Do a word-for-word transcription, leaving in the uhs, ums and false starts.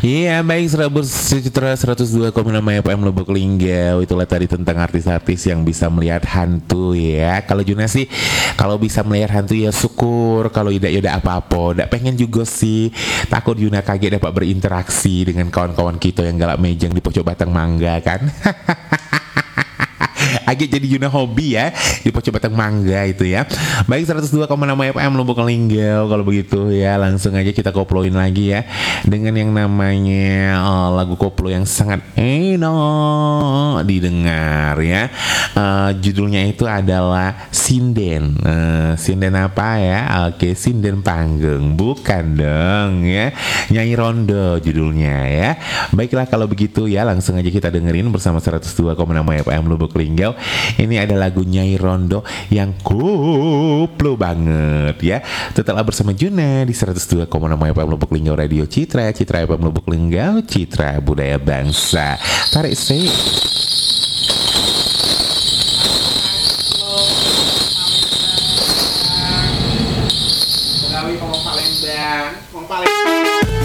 Iya, baik, Serabut Citra seratus dua koma enam F M Lubuk Linggau. Itulah tadi tentang artis-artis yang bisa melihat hantu ya. Kalau Juna sih, kalau bisa melihat hantu ya syukur. Kalau tidak ya udah apa-apa. Tidak pengen juga sih. Takut Juna kaget dapat berinteraksi dengan kawan-kawan kita yang galak mejeng di pojok batang mangga kan. Agak jadi Yuna hobi ya di pojok batang mangga itu ya. Baik, seratus dua koma enam F M Lubuk Linggau. Kalau begitu ya langsung aja kita koploin lagi ya dengan yang namanya oh, lagu koplo yang sangat enak didengar ya. Uh, judulnya itu adalah Sinden. Uh, sinden apa ya? Oke, sinden panggung. Bukan dong ya. Nyai Rondo judulnya ya. Baiklah kalau begitu ya langsung aja kita dengerin bersama seratus dua koma enam F M Lubuk Linggau. Ini ada lagu Nyai Rondo yang koplo banget ya. Tetaplah bersama Juna di seratus dua koma enam F M Lubuk Linggau Radio Citra, Citra F M Lubuk Linggau, Citra Budaya Bangsa. Tarik sih. Gawi ngomong Palembang, ngomong Palembang.